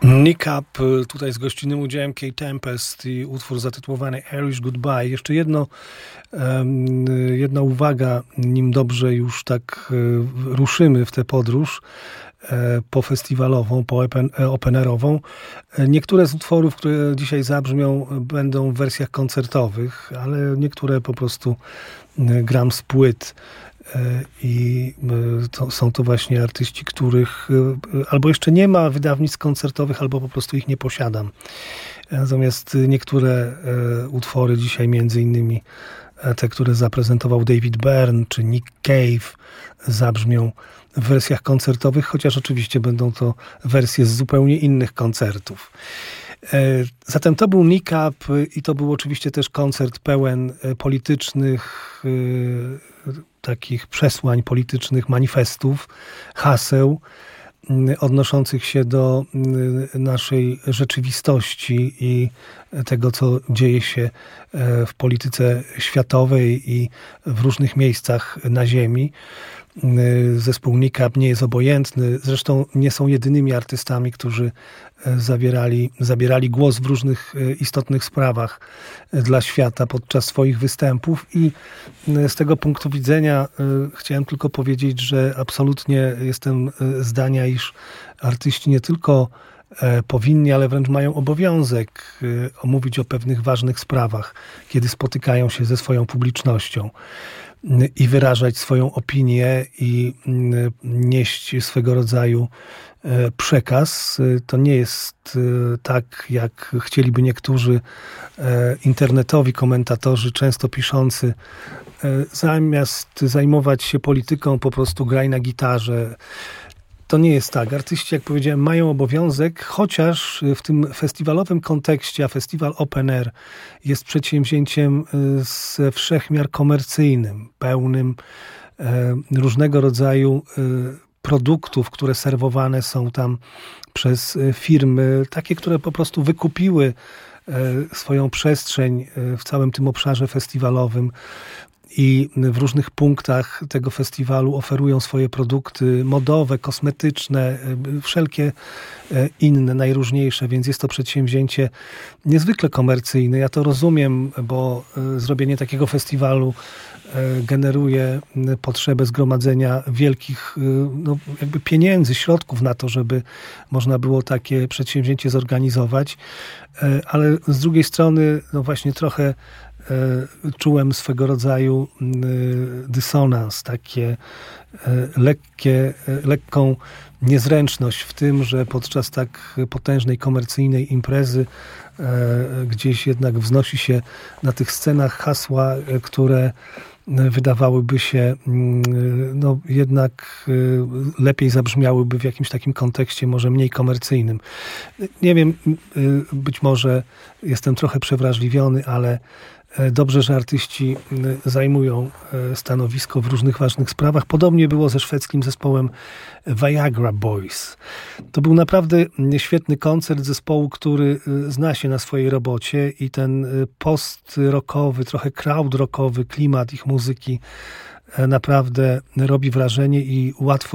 Nick Cave, tutaj z gościnnym udziałem Kate Tempest i utwór zatytułowany Irish Goodbye. Jeszcze jedna uwaga, nim dobrze już tak ruszymy w tę podróż pofestiwalową, openerową. Niektóre z utworów, które dzisiaj zabrzmią, będą w wersjach koncertowych, ale niektóre po prostu gram z płyt. I są to właśnie artyści, których albo jeszcze nie ma wydawnictw koncertowych, albo po prostu ich nie posiadam. Natomiast niektóre utwory dzisiaj, między innymi te, które zaprezentował David Byrne czy Nick Cave, zabrzmią w wersjach koncertowych, chociaż oczywiście będą to wersje z zupełnie innych koncertów. Zatem to był Nick Cave i to był oczywiście też koncert pełen politycznych takich przesłań politycznych, manifestów, haseł odnoszących się do naszej rzeczywistości i tego, co dzieje się w polityce światowej i w różnych miejscach na ziemi. Zespół Nick Cave nie jest obojętny. Zresztą nie są jedynymi artystami, którzy zabierali głos w różnych istotnych sprawach dla świata podczas swoich występów i z tego punktu widzenia chciałem tylko powiedzieć, że absolutnie jestem zdania, iż artyści nie tylko powinni, ale wręcz mają obowiązek omówić o pewnych ważnych sprawach, kiedy spotykają się ze swoją publicznością i wyrażać swoją opinię i nieść swego rodzaju przekaz. To nie jest tak, jak chcieliby niektórzy internetowi komentatorzy, często piszący, zamiast zajmować się polityką, po prostu graj na gitarze. To nie jest tak. Artyści, jak powiedziałem, mają obowiązek, chociaż w tym festiwalowym kontekście, a festiwal Open Air jest przedsięwzięciem ze wszechmiar komercyjnym, pełnym różnego rodzaju produktów, które serwowane są tam przez firmy, takie, które po prostu wykupiły swoją przestrzeń w całym tym obszarze festiwalowym i w różnych punktach tego festiwalu oferują swoje produkty modowe, kosmetyczne, wszelkie inne, najróżniejsze, więc jest to przedsięwzięcie niezwykle komercyjne. Ja to rozumiem, bo zrobienie takiego festiwalu generuje potrzebę zgromadzenia wielkich jakby pieniędzy, środków na to, żeby można było takie przedsięwzięcie zorganizować, ale z drugiej strony właśnie trochę czułem swego rodzaju dysonans, takie lekką niezręczność w tym, że podczas tak potężnej komercyjnej imprezy gdzieś jednak wznosi się na tych scenach hasła, które wydawałyby się jednak lepiej zabrzmiałyby w jakimś takim kontekście może mniej komercyjnym. Nie wiem, być może jestem trochę przewrażliwiony, ale dobrze, że artyści zajmują stanowisko w różnych ważnych sprawach. Podobnie było ze szwedzkim zespołem Viagra Boys. To był naprawdę świetny koncert zespołu, który zna się na swojej robocie i ten post-rockowy, trochę crowd-rockowy klimat ich muzyki naprawdę robi wrażenie i łatwo